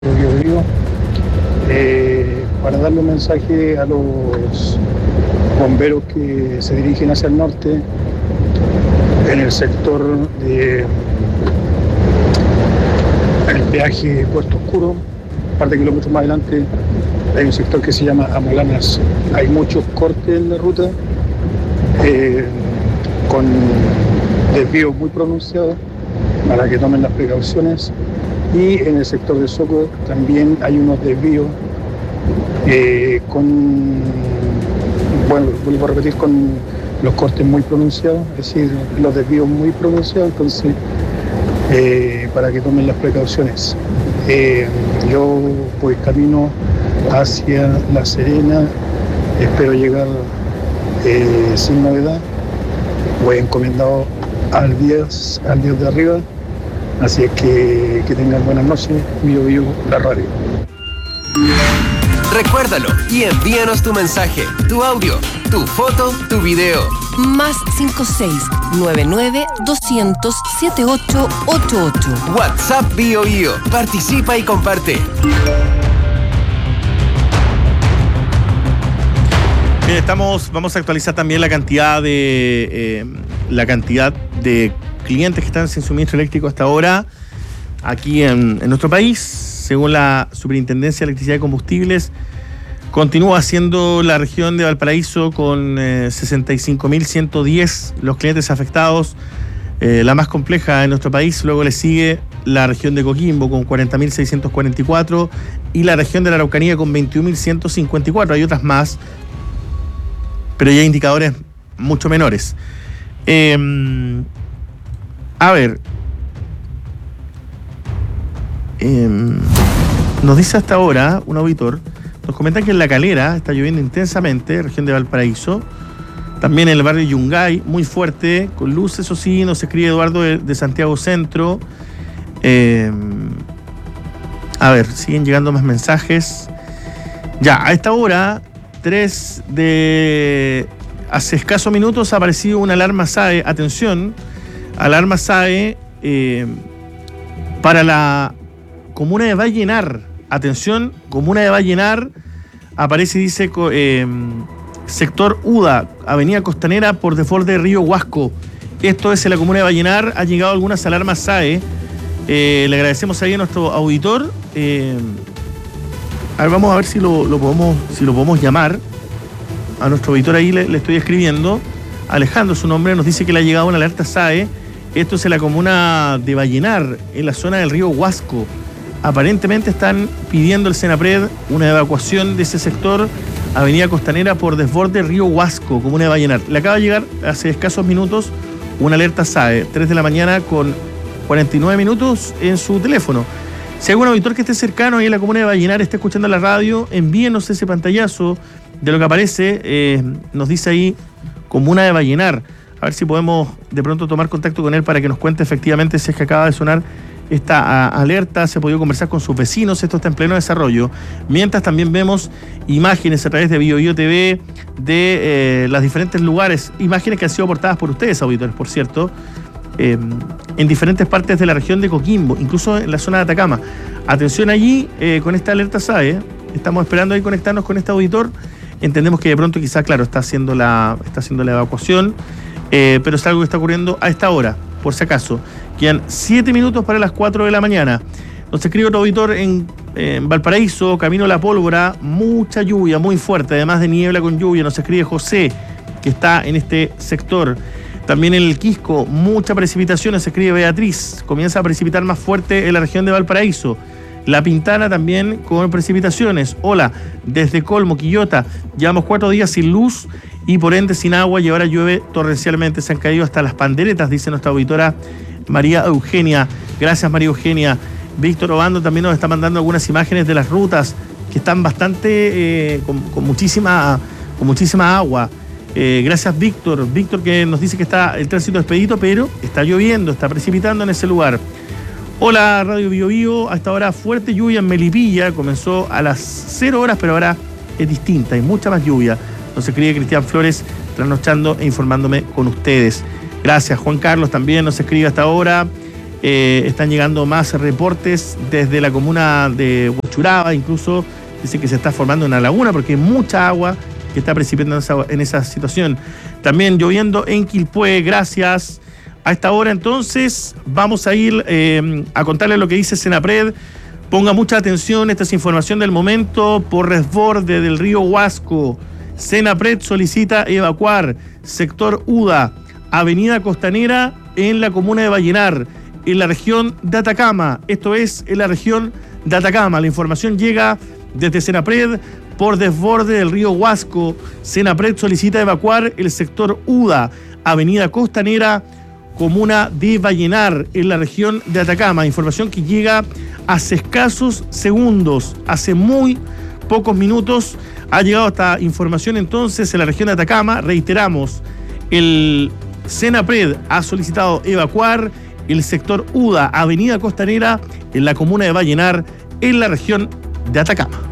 Biobío, para darle un mensaje a los bomberos que se dirigen hacia el norte, en el sector de el peaje Puerto Oscuro, un par de kilómetros más adelante, hay un sector que se llama Amolanas. Hay muchos cortes en la ruta, con desvíos muy pronunciados, para que tomen las precauciones. Y en el sector de Soco también hay unos desvíos vuelvo a repetir, con los cortes muy pronunciados, es decir, los desvíos muy pronunciados, entonces para que tomen las precauciones. Yo voy camino hacia La Serena, espero llegar sin novedad, voy encomendado al Dios de arriba. Así es que tengan buenas noches, Biobío, la radio. Recuérdalo y envíanos tu mensaje, tu audio, tu foto, tu video. Más 56-99-200-7888. WhatsApp Biobío. Participa y comparte. Bien, vamos a actualizar también la cantidad de clientes que están sin suministro eléctrico hasta ahora aquí en nuestro país. Según la Superintendencia de Electricidad y Combustibles, continúa siendo la región de Valparaíso con 65.110 los clientes afectados, la más compleja en nuestro país. Luego le sigue la región de Coquimbo con 40.644 y la región de la Araucanía con 21.154. Hay otras más, pero ya hay indicadores mucho menores. A ver, nos dice hasta ahora un auditor, nos comenta que en La Calera está lloviendo intensamente, región de Valparaíso, también en el barrio Yungay, muy fuerte, con luces, eso sí, nos escribe Eduardo de Santiago Centro. A ver, siguen llegando más mensajes. Ya, a esta hora, hace escasos minutos ha aparecido una alarma SAE, atención, alarma SAE para la comuna de Vallenar. Atención, comuna de Vallenar, aparece y dice sector UDA, avenida Costanera por desborde de Río Huasco. Esto es en la comuna de Vallenar. Han llegado algunas alarmas SAE. Le agradecemos ahí a nuestro auditor. A ver, vamos a ver si lo podemos llamar. A nuestro auditor ahí le estoy escribiendo. Alejandro, su nombre, nos dice que le ha llegado una alerta SAE. Esto es en la comuna de Vallenar, en la zona del río Huasco. Aparentemente están pidiendo el Senapred una evacuación de ese sector, avenida Costanera por desborde río Huasco, comuna de Vallenar. Le acaba de llegar hace escasos minutos una alerta SAE, 3 de la mañana con 49 minutos en su teléfono. Si algún auditor que esté cercano ahí en la comuna de Vallenar esté escuchando la radio, envíenos ese pantallazo de lo que aparece. Nos dice ahí comuna de Vallenar. A ver si podemos de pronto tomar contacto con él para que nos cuente efectivamente si es que acaba de sonar esta alerta. Se ha podido conversar con sus vecinos, esto está en pleno desarrollo. Mientras también vemos imágenes a través de Biobío TV de los diferentes lugares, imágenes que han sido aportadas por ustedes, auditores, por cierto, en diferentes partes de la región de Coquimbo, incluso en la zona de Atacama. Atención allí con esta alerta SAE. Estamos esperando ahí conectarnos con este auditor. Entendemos que de pronto quizá, claro, está haciendo la evacuación. Pero es algo que está ocurriendo a esta hora, por si acaso. Quedan 7 minutos para las 4 de la mañana. Nos escribe otro auditor en Valparaíso, camino a La Pólvora, mucha lluvia, muy fuerte, además de niebla con lluvia. Nos escribe José, que está en este sector. También en el Quisco, mucha precipitación, nos escribe Beatriz. Comienza a precipitar más fuerte en la región de Valparaíso. La Pintana también con precipitaciones. Hola, desde Colmo, Quillota, llevamos 4 días sin luz y por ende sin agua, y ahora llueve torrencialmente. Se han caído hasta las panderetas, dice nuestra auditora María Eugenia. Gracias, María Eugenia. Víctor Obando también nos está mandando algunas imágenes de las rutas que están bastante con muchísima agua. Gracias, Víctor. Víctor, que nos dice que está el tránsito expedito, pero está lloviendo, está precipitando en ese lugar. Hola, Radio Biobío. A esta hora fuerte lluvia en Melipilla. Comenzó a las 0 horas, pero ahora es distinta, hay mucha más lluvia. Nos escribe Cristian Flores, trasnochando e informándome con ustedes. Gracias. Juan Carlos también nos escribe hasta ahora. Están llegando más reportes desde la comuna de Huachuraba, incluso dice que se está formando una laguna porque hay mucha agua que está precipitando en esa situación. También lloviendo en Quilpué, gracias. A esta hora entonces vamos a ir a contarles lo que dice Senapred. Ponga mucha atención, esta es información del momento. Por resborde del río Huasco, Senapred solicita evacuar sector UDA, avenida Costanera en la comuna de Vallenar, en la región de Atacama. Esto es en la región de Atacama. La información llega desde Senapred. Por desborde del río Huasco, Senapred solicita evacuar el sector UDA, avenida Costanera, comuna de Vallenar, en la región de Atacama. Información que llega hace escasos segundos, hace muy pocos minutos ha llegado esta información entonces en la región de Atacama. Reiteramos, el Senapred ha solicitado evacuar el sector UDA, avenida Costanera, en la comuna de Vallenar, en la región de Atacama.